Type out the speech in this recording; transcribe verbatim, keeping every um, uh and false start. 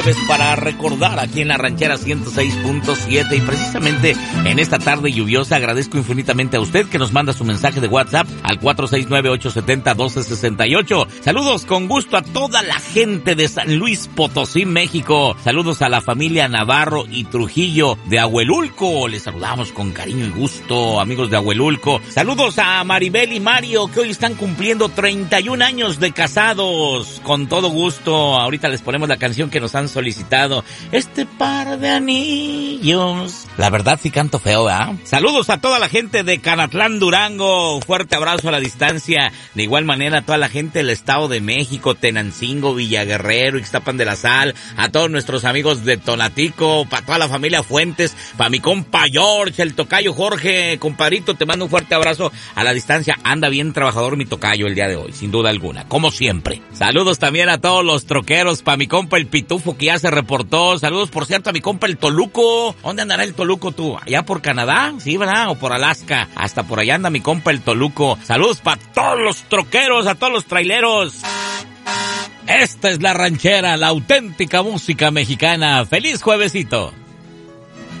Pues para recordar aquí en la Ranchera ciento seis punto siete y precisamente en esta tarde lluviosa agradezco infinitamente a usted que nos manda su mensaje de WhatsApp al cuatro seis nueve, ocho siete cero, uno dos seis ocho. Saludos con gusto a toda la gente de San Luis Potosí, México. Saludos a la familia Navarro y Trujillo de Ahuelulco. Les saludamos con cariño y gusto, amigos de Ahuelulco. Saludos a Maribel y Mario que hoy están cumpliendo treinta y un años de casados. Con todo gusto, ahorita les ponemos la canción que nos han solicitado, este par de anillos. La verdad sí canto feo, ¿ah? ¿eh? Saludos a toda la gente de Canatlán, Durango. Fuerte abrazo a la distancia. De igual manera a toda la gente del Estado de México, Tenancingo, Villaguerrero, Ixtapan de la Sal, a todos nuestros amigos de Tonatico, para toda la familia Fuentes, para mi compa George, el tocayo Jorge, compadrito, te mando un fuerte abrazo a la distancia. Anda bien trabajador mi tocayo el día de hoy, sin duda alguna, como siempre. Saludos también a todos los troqueros, para mi compa el Pitufo que ya se reportó. Saludos, por cierto, a mi compa el Toluco. ¿Dónde andará el Toluco tú? ¿Allá por Canadá? Sí, ¿verdad? ¿O por Alaska? Hasta por allá anda mi compa el Toluco. Saludos para todos los troqueros, a todos los traileros. Esta es la Ranchera, la auténtica música mexicana. ¡Feliz juevesito!